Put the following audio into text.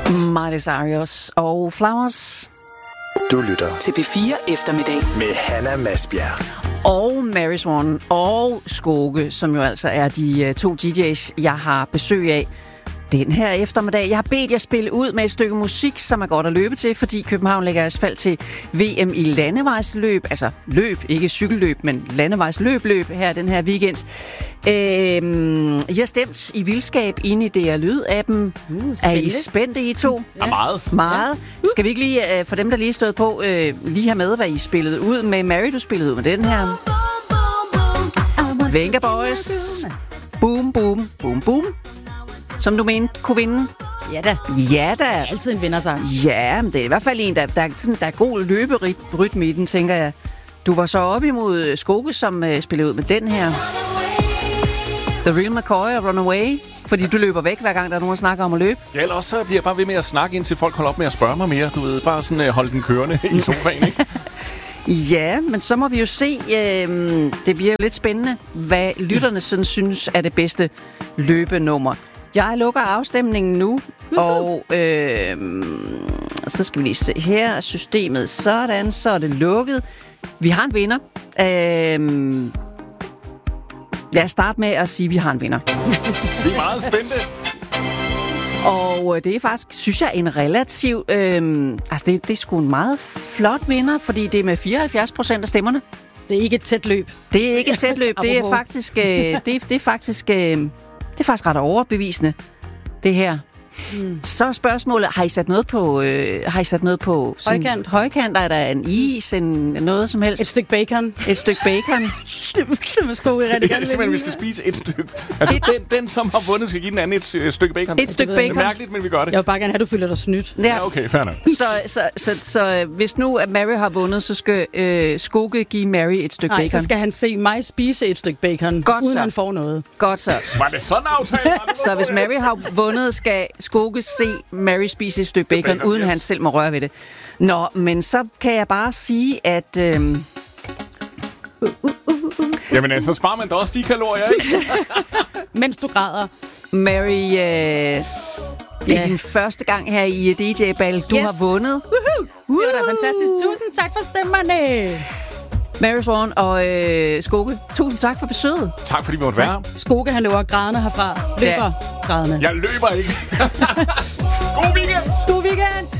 Miley Cyrus og Flowers. Du lytter til P4 Eftermiddag med Hanna Masbjerg og Mary Swan og Skåge, som jo altså er de to DJ's, jeg har besøg af den her eftermiddag. Jeg har bedt jer spille ud med et stykke musik, som er godt at løbe til, fordi København lægger asfalt til VM i landevejsløb. Altså løb, ikke cykelløb, men landevejsløb her den her weekend. I har stemt i vildskab inde i DR Lyd-appen. Er I spændte, I to? Ja, meget. Meget. Skal vi ikke lige, for dem, der lige stod på, lige have med, hvad I spillede ud med? Mary, du spillede ud med den her. Venga Boys. Boom, boom, boom, boom. Som du mente kunne vinde? Ja da. Ja da. Altid en vindersang. Ja, men det er i hvert fald en, der er god løberytme i den, tænker jeg. Du var så op imod Skåge, som spillede ud med den her. The Real McCoy og Runaway. Fordi du løber væk, hver gang der er nogen, der snakker om at løbe. Ja, ellers så bliver jeg bare ved med at snakke, indtil folk holder op med at spørge mig mere. Du ved, bare sådan holde den kørende i sofaen, ikke? Ja, men så må vi jo se. Det bliver jo lidt spændende, hvad lytterne sådan synes er det bedste løbenummer. Jeg lukker afstemningen nu, og så skal vi lige se her. Systemet sådan, så er det lukket. Vi har en vinder. Lad os starte med at sige, at vi har en vinder. Vi er meget spændte. Og det er faktisk, synes jeg, en relativ... altså, det er sgu en meget flot vinder, fordi det er med 74% af stemmerne. Det er ikke et tæt løb. Det er ikke et tæt løb. Det er faktisk... det er faktisk ret overbevisende, det her. Så er spørgsmålet, har I sat noget på højkant? Højkant, er der en is, noget som helst? Et stykke bacon. Et stykke bacon. Det er Skåge rigtig gerne. Simpelthen, vi skal spise et stykke. Altså, den som har vundet, skal give den anden et stykke bacon. Et stykke bacon. Det er mærkeligt, men vi gør det. Jeg vil bare gerne have, at du føler dig snydt. Ja, okay, fair nok. Så hvis nu at Mary har vundet, så skal Skåge give Mary et stykke bacon. Så skal han se mig spise et stykke bacon, godt uden så. Han får noget. Godt så. Var det sådan aftale? Så hvis Mary har vundet, skal Skåge se Mary spise et stykke bacon, uden han selv må røre ved det. Nå, men så kan jeg bare sige, at... Jamen altså, sparer man da også de kalorier, ikke? Mens du græder. Mary, det er din første gang her i DJ-ball. Du har vundet. Det var da fantastisk. Tusind tak for stemmerne. Mary Swan og Skåge, tusind tak for besøget. Tak fordi vi måtte være her. Skåge, han løber grædende herfra. Løber grædende. Jeg løber ikke. God weekend! God weekend!